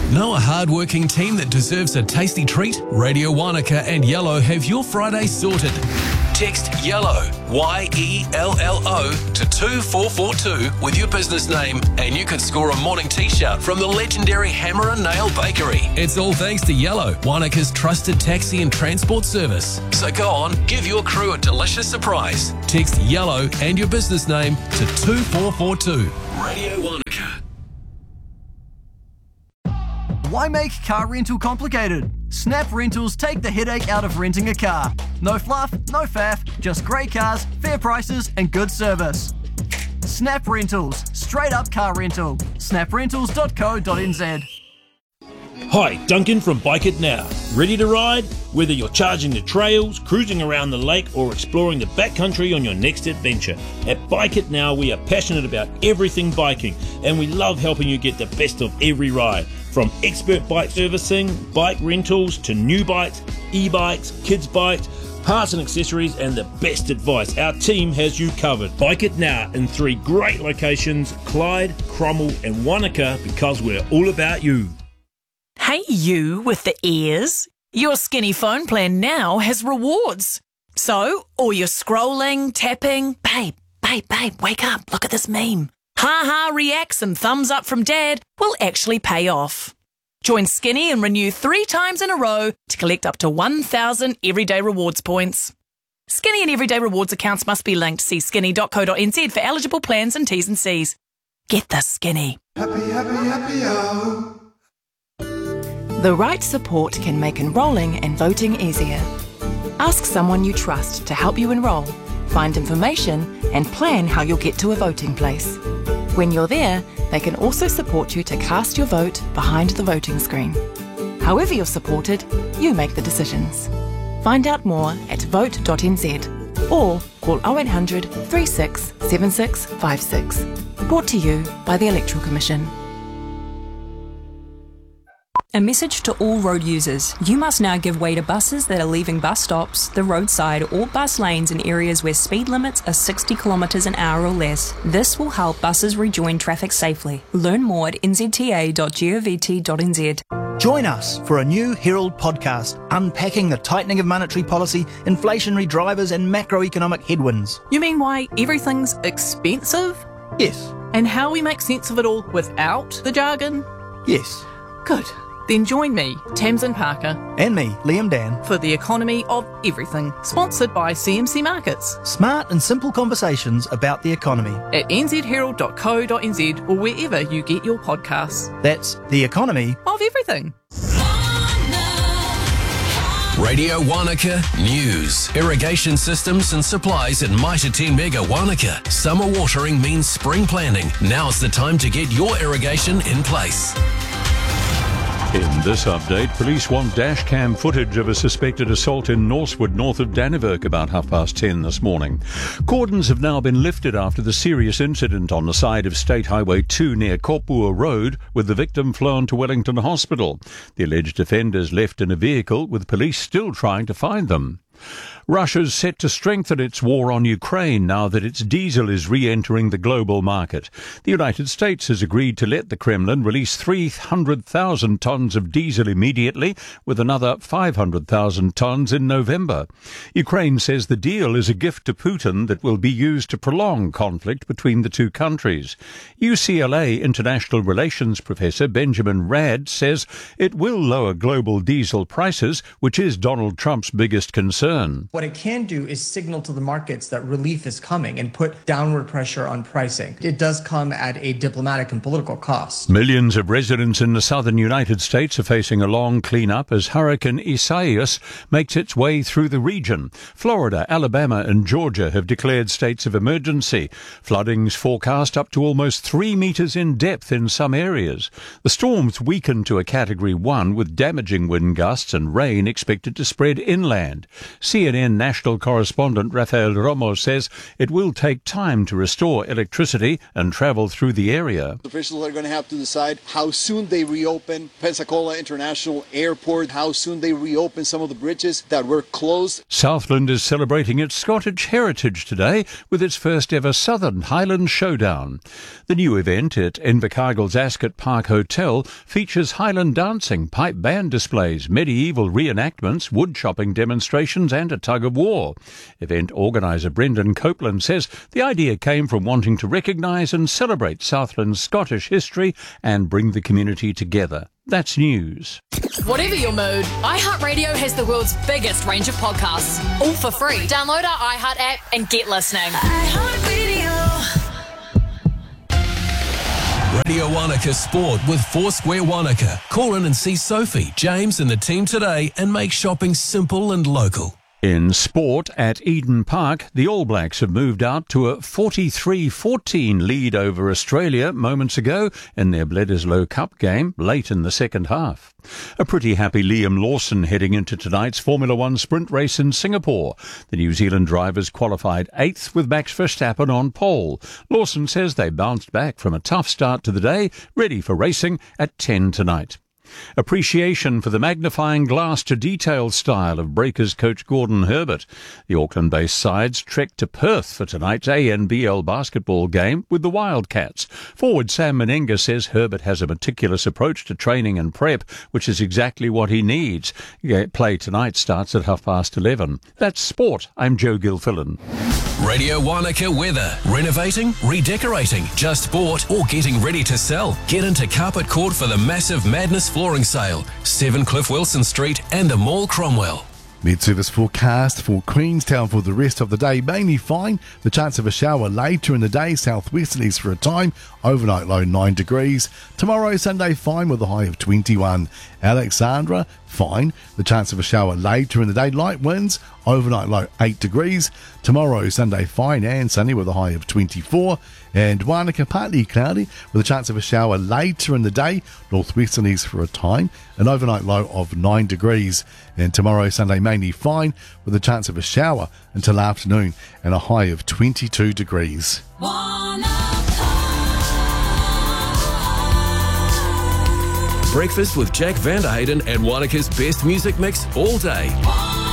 Know a hard-working team that deserves a tasty treat? Radio Wanaka and Yellow have your Friday sorted. Text YELLOW, YELLO, to 24442 with your business name and you could score a morning t-shirt from the legendary Hammer and Nail Bakery. It's all thanks to Yellow, Wanaka's trusted taxi and transport service. So go on, give your crew a delicious surprise. Text YELLOW and your business name to 2442. Radio Wanaka. Why make car rental complicated? Snap Rentals take the headache out of renting a car. No fluff, no faff, just great cars, fair prices and good service. Snap Rentals, straight up car rental. snaprentals.co.nz. Hi, Duncan from Bike It Now. Ready to ride? Whether you're charging the trails, cruising around the lake or exploring the backcountry on your next adventure, at Bike It Now we are passionate about everything biking and we love helping you get the best of every ride. From expert bike servicing, bike rentals to new bikes, e-bikes, kids bikes, parts and accessories and the best advice, our team has you covered. Bike It Now in 3 great locations, Clyde, Cromwell and Wanaka, because we're all about you. Hey you with the ears, your Skinny phone plan now has rewards. So, all your scrolling, tapping, babe, wake up, look at this meme. Ha reacts and thumbs up from dad will actually pay off. Join Skinny and renew 3 times in a row to collect up to 1,000 Everyday Rewards points. Skinny and Everyday Rewards accounts must be linked. See skinny.co.nz for eligible plans and T's and C's. Get the Skinny. Happy, oh. The right support can make enrolling and voting easier. Ask someone you trust to help you enrol, find information and plan how you'll get to a voting place. When you're there, they can also support you to cast your vote behind the voting screen. However you're supported, you make the decisions. Find out more at vote.nz or call 0800 36 7656. Brought to you by the Electoral Commission. A message to all road users. You must now give way to buses that are leaving bus stops, the roadside or bus lanes in areas where speed limits are 60 kilometres an hour or less. This will help buses rejoin traffic safely. Learn more at nzta.govt.nz. Join us for a new Herald podcast unpacking the tightening of monetary policy, inflationary drivers and macroeconomic headwinds. You mean why everything's expensive? Yes. And how we make sense of it all without the jargon? Yes. Good. Then join me, Tamsin Parker. And me, Liam Dan. For the economy of everything. Sponsored by CMC Markets. Smart and simple conversations about the economy. At nzherald.co.nz or wherever you get your podcasts. That's the economy of everything. Radio Wanaka News. Irrigation systems and supplies at Mitre 10 Mega Wanaka. Summer watering means spring planting. Now's the time to get your irrigation in place. In this update, police want dash cam footage of a suspected assault in Norsewood, north of Dannevirke, about 10:30 this morning. Cordons have now been lifted after the serious incident on the side of State Highway 2 near Kopua Road, with the victim flown to Wellington Hospital. The alleged offenders left in a vehicle, with police still trying to find them. Russia's set to strengthen its war on Ukraine now that its diesel is re-entering the global market. The United States has agreed to let the Kremlin release 300,000 tons of diesel immediately, with another 500,000 tons in November. Ukraine says the deal is a gift to Putin that will be used to prolong conflict between the two countries. UCLA International Relations Professor Benjamin Radd says it will lower global diesel prices, which is Donald Trump's biggest concern. What it can do is signal to the markets that relief is coming and put downward pressure on pricing. It does come at a diplomatic and political cost. Millions of residents in the southern United States are facing a long cleanup as Hurricane Isaias makes its way through the region. Florida, Alabama and Georgia have declared states of emergency. Flooding's forecast up to almost 3 metres in depth in some areas. The storm's weakened to a Category 1 with damaging wind gusts and rain expected to spread inland. CNN national correspondent Rafael Ramos says it will take time to restore electricity and travel through the area. Officials are going to have to decide how soon they reopen Pensacola International Airport, how soon they reopen some of the bridges that were closed. Southland is celebrating its Scottish heritage today with its first ever Southern Highland Showdown. The new event at Invercargill's Ascot Park Hotel features Highland dancing, pipe band displays, medieval reenactments, wood chopping demonstrations and a tug of war. Event organiser Brendan Copeland says the idea came from wanting to recognise and celebrate Southland's Scottish history and bring the community together. That's news. Whatever your mood, iHeartRadio has the world's biggest range of podcasts, all for free. Download our iHeart app and get listening. Radio Wanaka Sport with Foursquare Wanaka. Call in and see Sophie, James and the team today and make shopping simple and local. In sport, at Eden Park, the All Blacks have moved out to a 43-14 lead over Australia moments ago in their Bledisloe Cup game late in the second half. A pretty happy Liam Lawson heading into tonight's Formula One sprint race in Singapore. The New Zealand drivers qualified 8th with Max Verstappen on pole. Lawson says they bounced back from a tough start to the day, ready for racing at 10 tonight. Appreciation for the magnifying glass to detail style of Breakers coach Gordon Herbert. The Auckland-based sides trekked to Perth for tonight's ANBL basketball game with the Wildcats. Forward Sam Menenga says Herbert has a meticulous approach to training and prep, which is exactly what he needs. Play tonight starts at 11:30. That's sport. I'm Joe Gilfillan. Radio Wanaka weather. Renovating, redecorating, just bought or getting ready to sell. Get into Carpet Court for the massive Madness flooring sale. 7 Cliff Wilson Street and the Mall Cromwell. Mid-service forecast for Queenstown for the rest of the day. Mainly fine. The chance of a shower later in the day. Southwesterlies for a time. Overnight low 9 degrees. Tomorrow, Sunday, fine with a high of 21. Alexandra, fine. The chance of a shower later in the day. Light winds. Overnight low 8 degrees. Tomorrow, Sunday, fine and sunny with a high of 24. And Wanaka, partly cloudy with a chance of a shower later in the day. Northwesterlies for a time. An overnight low of 9 degrees. And tomorrow, Sunday, mainly fine with a chance of a shower until afternoon and a high of 22 degrees. Breakfast with Jack Vanderheyden and Wanaka's best music mix all day.